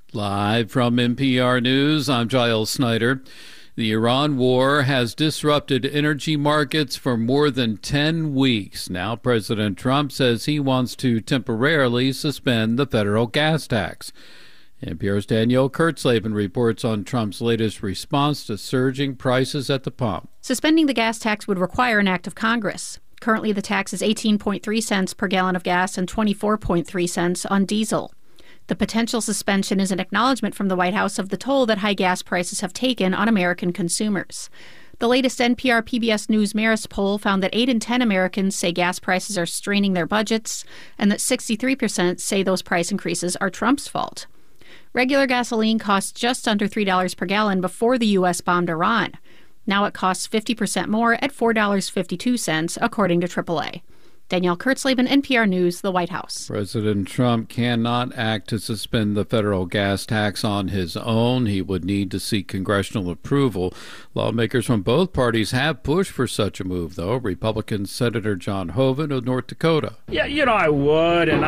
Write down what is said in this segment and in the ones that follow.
Live from NPR News, I'm Giles Snyder. The Iran war has disrupted energy markets for more than 10 weeks. Now President Trump says he wants to temporarily suspend the federal gas tax. NPR's Danielle Kurtzleben reports on Trump's latest response to surging prices at the pump. Suspending the gas tax would require an act of Congress. Currently, the tax is 18.3 cents per gallon of gas and 24.3 cents on diesel. The potential suspension is an acknowledgement from the White House of the toll that high gas prices have taken on American consumers. The latest NPR PBS News Marist poll found that 8 in 10 Americans say gas prices are straining their budgets, and that 63% say those price increases are Trump's fault. Regular gasoline cost just under $3 per gallon before the U.S. bombed Iran. Now it costs 50% more at $4.52, according to AAA. Danielle Kurtzleben, NPR News, the White House. President Trump cannot act to suspend the federal gas tax on his own. He would need to seek congressional approval. Lawmakers from both parties have pushed for such a move, though. Republican Senator John Hoeven of North Dakota. Yeah, I would, and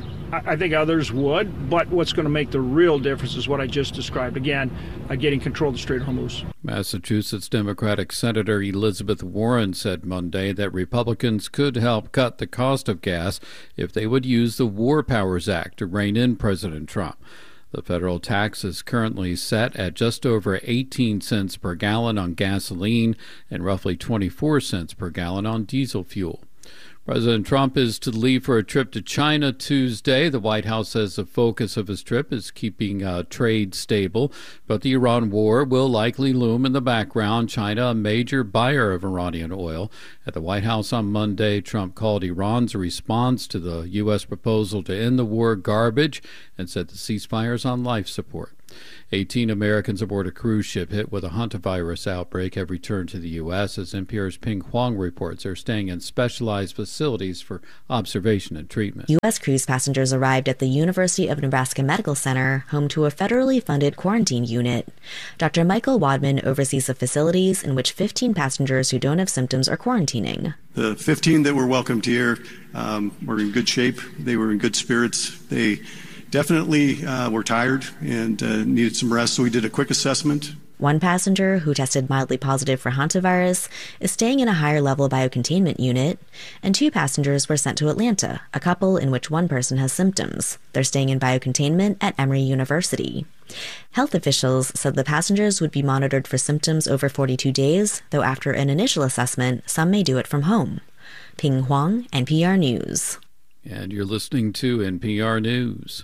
I think others would. But what's going to make the real difference is what I just described. Again, getting control of the Strait of Hormuz. Massachusetts Democratic Senator Elizabeth Warren said Monday that Republicans could help cut the cost of gas if they would use the War Powers Act to rein in President Trump. The federal tax is currently set at just over 18 cents per gallon on gasoline and roughly 24 cents per gallon on diesel fuel. President Trump is to leave for a trip to China Tuesday. The White House says the focus of his trip is keeping trade stable, but the Iran war will likely loom in the background. China, a major buyer of Iranian oil. At the White House on Monday, Trump called Iran's response to the U.S. proposal to end the war garbage and said the ceasefire is on life support. 18 Americans aboard a cruise ship hit with a hantavirus outbreak have returned to the U.S. As NPR's Ping Huang reports, they're staying in specialized facilities for observation and treatment. U.S. cruise passengers arrived at the University of Nebraska Medical Center, home to a federally funded quarantine unit. Dr. Michael Wadman oversees the facilities in which 15 passengers who don't have symptoms are quarantining. The 15 that were welcomed here were in good shape. They were in good spirits. They definitely were tired and needed some rest, so we did a quick assessment. One passenger who tested mildly positive for hantavirus is staying in a higher-level biocontainment unit, and 2 passengers were sent to Atlanta, a couple in which one person has symptoms. They're staying in biocontainment at Emory University. Health officials said the passengers would be monitored for symptoms over 42 days, though after an initial assessment, some may do it from home. Ping Huang, NPR News. And you're listening to NPR News.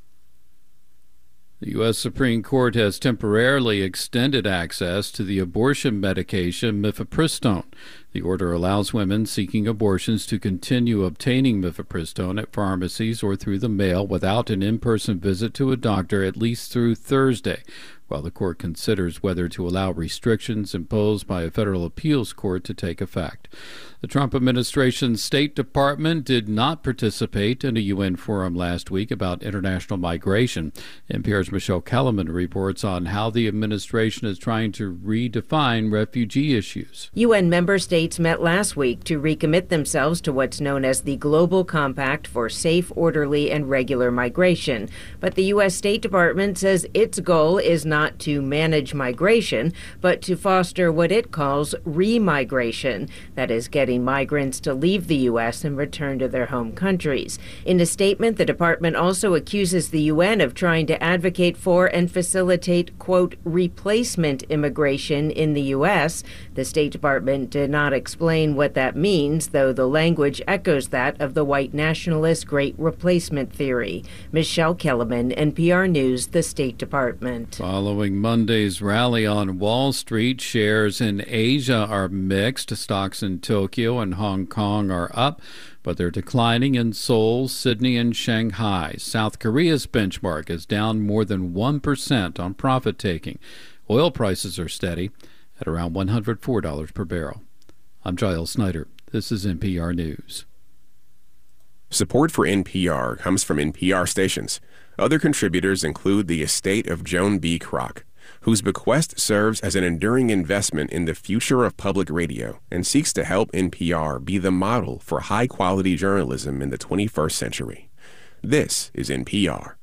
The U.S. Supreme Court has temporarily extended access to the abortion medication mifepristone. The order allows women seeking abortions to continue obtaining mifepristone at pharmacies or through the mail without an in-person visit to a doctor at least through Thursday, while the court considers whether to allow restrictions imposed by a federal appeals court to take effect. The Trump administration's State Department did not participate in a UN forum last week about international migration. NPR's Michelle Kellerman reports on how the administration is trying to redefine refugee issues. UN member states met last week to recommit themselves to what's known as the Global Compact for Safe, Orderly, and Regular Migration. But the U.S. State Department says its goal is not to manage migration, but to foster what it calls remigration, that is, getting migrants to leave the U.S. and return to their home countries. In a statement, the department also accuses the UN of trying to advocate for and facilitate, quote, replacement immigration in the U.S. The State Department did not explain what that means, though the language echoes that of the white nationalist Great Replacement theory. Michelle Kellerman, NPR News, the State Department. Following Monday's rally on Wall Street, shares in Asia are mixed. Stocks in Tokyo and Hong Kong are up, but they're declining in Seoul, Sydney, and Shanghai. South Korea's benchmark is down more than 1% on profit-taking. Oil prices are steady at around $104 per barrel. I'm Giles Snyder. This is NPR News. Support for NPR comes from NPR stations. Other contributors include the estate of Joan B. Kroc, whose bequest serves as an enduring investment in the future of public radio and seeks to help NPR be the model for high-quality journalism in the 21st century. This is NPR.